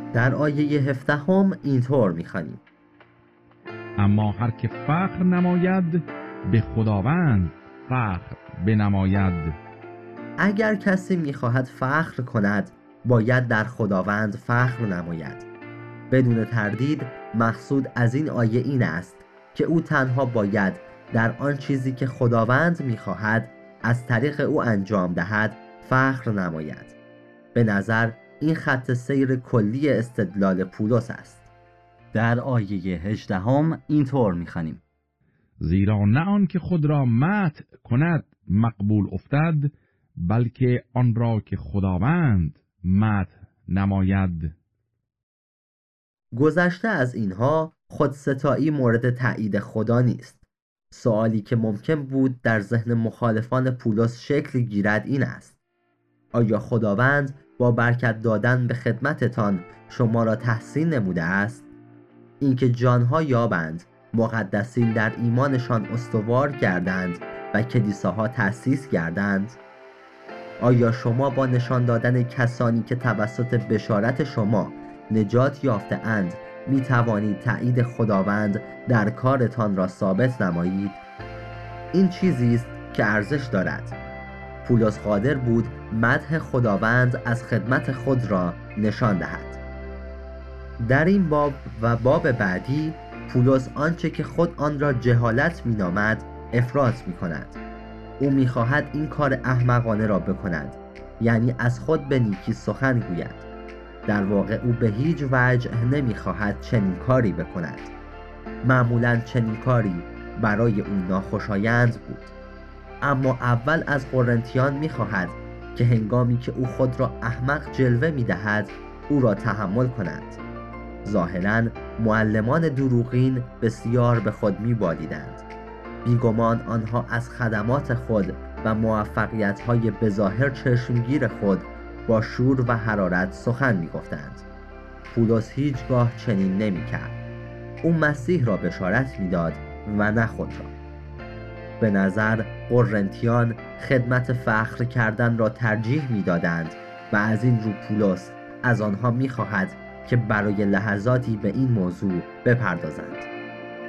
در آیه 17 اینطور می‌خوانیم: اما هر که فخر نماید به خداوند فخر بنماید. اگر کسی می‌خواهد فخر کند باید در خداوند فخر نماید. بدون تردید مقصود از این آیه این است که او تنها باید در آن چیزی که خداوند می‌خواهد از طریق او انجام دهد فخر نماید. به نظر این خط سیر کلی استدلال پولس است. در آیه 18 اینطور می‌خوانیم: زیرا نه آن که خود را مدح کند مقبول افتد، بلکه آن را که خداوند مدح نماید. گذشته از اینها خودستایی مورد تایید خدا نیست. سوالی که ممکن بود در ذهن مخالفان پولس شکل گیرد این است: آیا خداوند با برکت دادن به خدمتتان شما را تحسین نموده است؟ اینکه جانها یابند، مقدسین در ایمانشان استوار گردند و کلیساها تأسیس گردند؟ آیا شما با نشان دادن کسانی که توسط بشارت شما نجات یافته اند می توانید تأیید خداوند در کارتان را ثابت نمایید؟ این چیزی است که ارزش دارد. پولس قادر بود مدح خداوند از خدمت خود را نشان دهد. در این باب و باب بعدی پولس آنچه که خود آن را جهالت می نامد افراط می کند. او می خواهد این کار احمقانه را بکند، یعنی از خود به نیکی سخن گوید. در واقع او به هیچ وجه نمی خواهد چنین کاری بکند. معمولاً چنین کاری برای او ناخوشایند بود. اما اول از قرنتیان می خواهد که هنگامی که او خود را احمق جلوه می دهد او را تحمل کنند. ظاهراً معلمان دروغین بسیار به خود می بالیدند. بیگمان آنها از خدمات خود و موفقیت‌های بظاهر چشمگیر خود با شور و حرارت سخن می گفتند. پولس هیچگاه چنین نمی کرد. او مسیح را بشارت می داد و نه خود را. به نظر قرنتیان خدمت فخر کردن را ترجیح می دادند و از این رو پولس از آنها می خواهد که برای لحظاتی به این موضوع بپردازند.